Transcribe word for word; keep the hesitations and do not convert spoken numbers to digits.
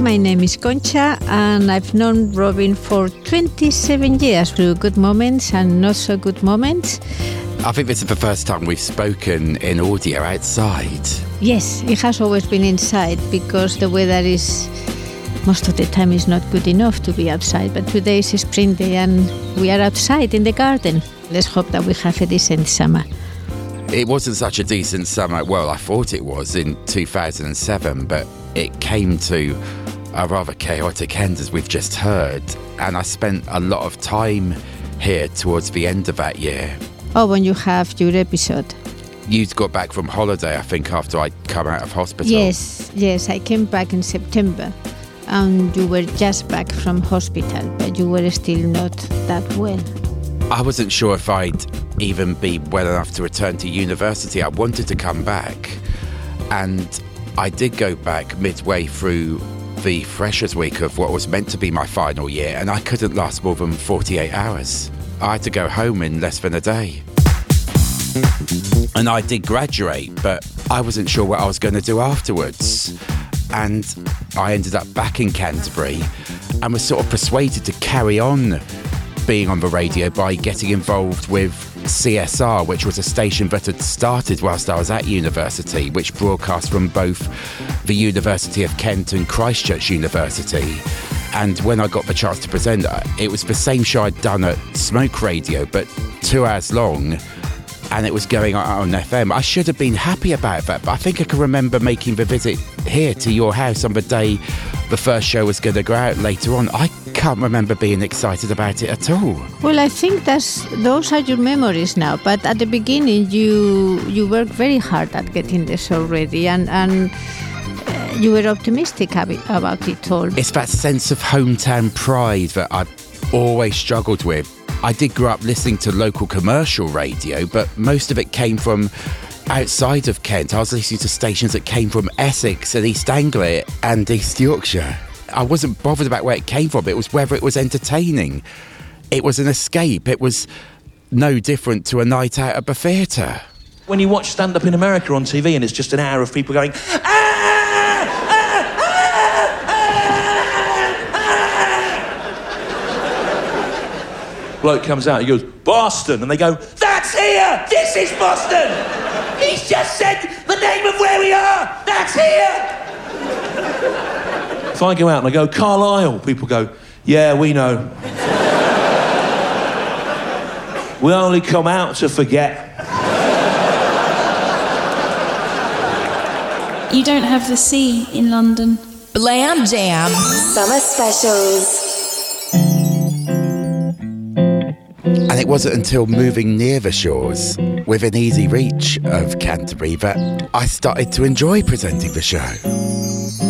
my name is Concha and I've known Robin for twenty-seven years through good moments and not so good moments. I think this is the first time we've spoken in audio outside. Yes, it has always been inside because the weather is, most of the time is not good enough to be outside, but today is a spring day and we are outside in the garden. Let's hope that we have a decent summer. It wasn't such a decent summer. Well, I thought it was in two thousand seven, but it came to a rather chaotic end, as we've just heard. And I spent a lot of time here towards the end of that year. Oh, when you have your episode. You got back from holiday, I think, after I'd come out of hospital. Yes, yes, I came back in September. And you were just back from hospital, but you were still not that well. I wasn't sure if I'd even be well enough to return to university. I wanted to come back, and I did go back midway through the Freshers' Week of what was meant to be my final year, and I couldn't last more than forty-eight hours. I had to go home in less than a day. And I did graduate, but I wasn't sure what I was going to do afterwards. And I ended up back in Canterbury and was sort of persuaded to carry on being on the radio by getting involved with C S R, which was a station that had started whilst I was at university, which broadcast from both the University of Kent and Christchurch University. And when I got the chance to present, it was the same show I'd done at Smoke Radio, but two hours long, and it was going on F M. I should have been happy about that, but I think I can remember making the visit here to your house on the day the first show was going to go out later on. I can't remember being excited about it at all. Well, I think that's those are your memories now, but at the beginning you you worked very hard at getting the show ready, and, and uh, you were optimistic about it all. It's that sense of hometown pride that I've always struggled with. I did grow up listening to local commercial radio, but most of it came from outside of Kent. I was listening to stations that came from Essex and East Anglia and East Yorkshire. I wasn't bothered about where it came from. It was whether it was entertaining. It was an escape. It was no different to a night out at the theatre. When you watch stand-up in America on T V and it's just an hour of people going, ah, ah, ah, ah, ah. Bloke comes out, he goes, Boston, and they go, that's here, this is Boston. He's just said the name of where we are, that's here. If I go out and I go, Carlisle, people go, yeah, we know. We only come out to forget. You don't have the sea in London. Blam Jam Summer Specials. And it wasn't until moving near the shores, within easy reach of Canterbury, that I started to enjoy presenting the show.